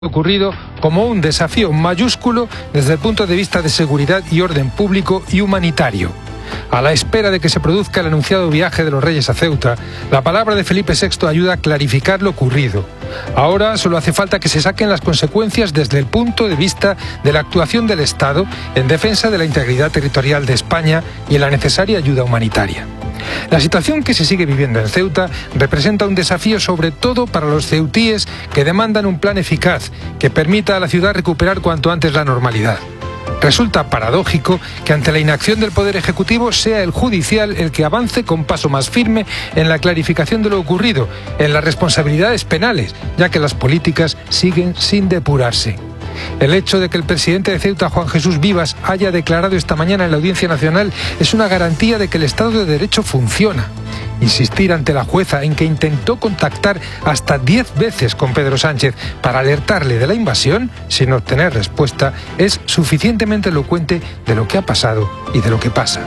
ocurrido como un desafío mayúsculo desde el punto de vista de seguridad y orden público y humanitario. A la espera de que se produzca el anunciado viaje de los Reyes a Ceuta, la palabra de Felipe VI ayuda a clarificar lo ocurrido. Ahora solo hace falta que se saquen las consecuencias desde el punto de vista de la actuación del Estado en defensa de la integridad territorial de España y en la necesaria ayuda humanitaria. La situación que se sigue viviendo en Ceuta representa un desafío sobre todo para los ceutíes que demandan un plan eficaz que permita a la ciudad recuperar cuanto antes la normalidad. Resulta paradójico que ante la inacción del Poder Ejecutivo sea el judicial el que avance con paso más firme en la clarificación de lo ocurrido, en las responsabilidades penales, ya que las políticas siguen sin depurarse. El hecho de que el presidente de Ceuta, Juan Jesús Vivas, haya declarado esta mañana en la Audiencia Nacional es una garantía de que el Estado de Derecho funciona. Insistir ante la jueza en que intentó contactar hasta 10 veces con Pedro Sánchez para alertarle de la invasión, sin obtener respuesta, es suficientemente elocuente de lo que ha pasado y de lo que pasa.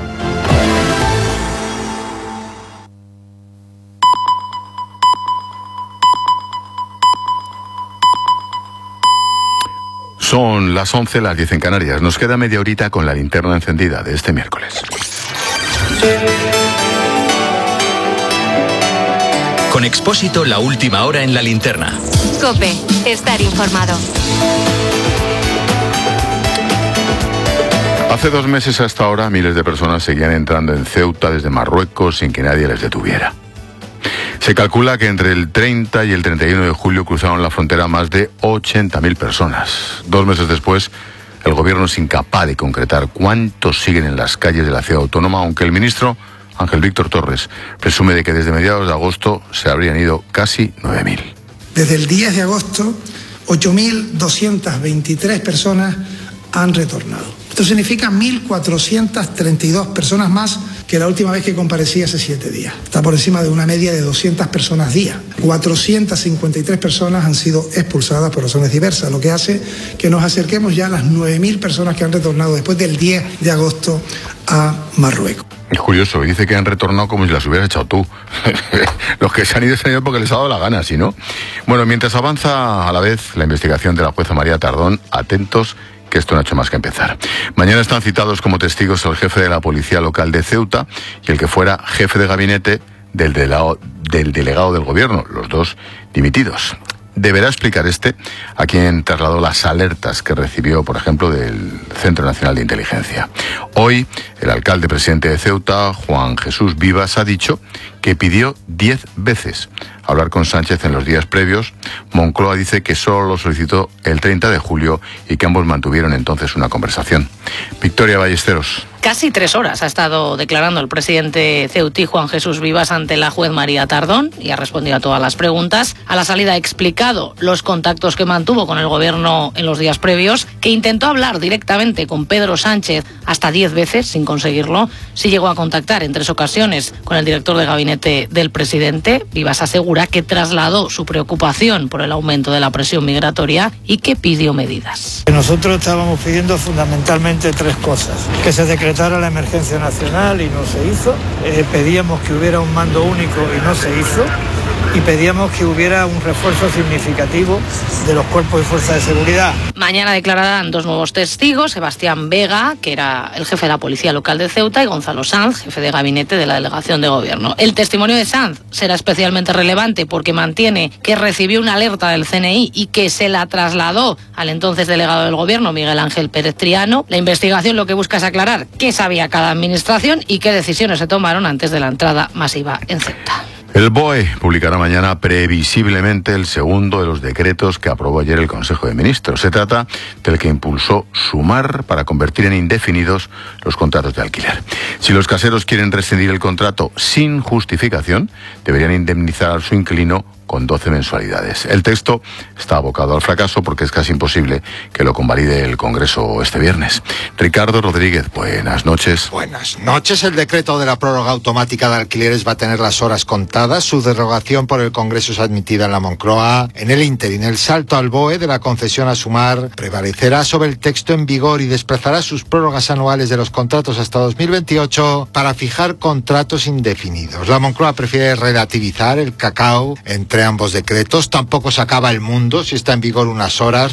Son las 11, las 10 en Canarias. Nos queda media horita con la linterna encendida de este miércoles. Con Expósito, la última hora en la linterna. COPE, estar informado. Hace 2 meses hasta ahora, miles de personas seguían entrando en Ceuta desde Marruecos sin que nadie les detuviera. Se calcula que entre el 30 y el 31 de julio cruzaron la frontera más de 80.000 personas. 2 meses después, el gobierno es incapaz de concretar cuántos siguen en las calles de la ciudad autónoma, aunque el ministro Ángel Víctor Torres presume de que desde mediados de agosto se habrían ido casi 9.000. Desde el 10 de agosto, 8.223 personas han retornado. Esto significa 1.432 personas más que la última vez que comparecí hace 7 días. Está por encima de una media de 200 personas día. 453 personas han sido expulsadas por razones diversas, lo que hace que nos acerquemos ya a las 9.000 personas que han retornado después del 10 de agosto a Marruecos. Es curioso, dice que han retornado como si las hubieras echado tú. Los que se han ido porque les ha dado la gana, si no. Bueno, mientras avanza a la vez la investigación de la jueza María Tardón, atentos, que esto no ha hecho más que empezar. Mañana están citados como testigos el jefe de la policía local de Ceuta y el que fuera jefe de gabinete del delegado del gobierno, los dos dimitidos. Deberá explicar a quien trasladó las alertas que recibió, por ejemplo, del Centro Nacional de Inteligencia. Hoy, el alcalde presidente de Ceuta, Juan Jesús Vivas, ha dicho que pidió 10 veces hablar con Sánchez en los días previos. Moncloa dice que solo lo solicitó el 30 de julio y que ambos mantuvieron entonces una conversación. Victoria Ballesteros. Casi 3 horas ha estado declarando el presidente ceutí Juan Jesús Vivas ante la juez María Tardón y ha respondido a todas las preguntas. A la salida ha explicado los contactos que mantuvo con el gobierno en los días previos, que intentó hablar directamente con Pedro Sánchez hasta 10 veces sin conseguirlo. Sí llegó a contactar en 3 ocasiones con el director de gabinete del presidente. Vivas asegura que trasladó su preocupación por el aumento de la presión migratoria y que pidió medidas. Nosotros estábamos pidiendo fundamentalmente 3 cosas: que se decretara la emergencia nacional y no se hizo, pedíamos que hubiera un mando único y no se hizo, y pedíamos que hubiera un refuerzo significativo de los cuerpos y fuerzas de seguridad. Mañana declararán 2 nuevos testigos: Sebastián Vega, que era el jefe de la policía local de Ceuta, y Gonzalo Sanz, jefe de gabinete de la delegación de gobierno. El testimonio de Sanz será especialmente relevante porque mantiene que recibió una alerta del CNI y que se la trasladó al entonces delegado del gobierno, Miguel Ángel Pérez Triano. La investigación lo que busca es aclarar qué sabía cada administración y qué decisiones se tomaron antes de la entrada masiva en Ceuta. El BOE publicará mañana previsiblemente el segundo de los decretos que aprobó ayer el Consejo de Ministros. Se trata del que impulsó Sumar para convertir en indefinidos los contratos de alquiler. Si los caseros quieren rescindir el contrato sin justificación, deberían indemnizar a su inquilino con 12 mensualidades. El texto está abocado al fracaso porque es casi imposible que lo convalide el Congreso este viernes. Ricardo Rodríguez, buenas noches. Buenas noches. El decreto de la prórroga automática de alquileres va a tener las horas contadas. Su derogación por el Congreso es admitida en la Moncloa. En el ínterin, el salto al BOE de la concesión a Sumar prevalecerá sobre el texto en vigor y desplazará sus prórrogas anuales de los contratos hasta 2028 para fijar contratos indefinidos. La Moncloa prefiere relativizar el cacao entre entre ambos decretos. Tampoco se acaba el mundo si está en vigor unas horas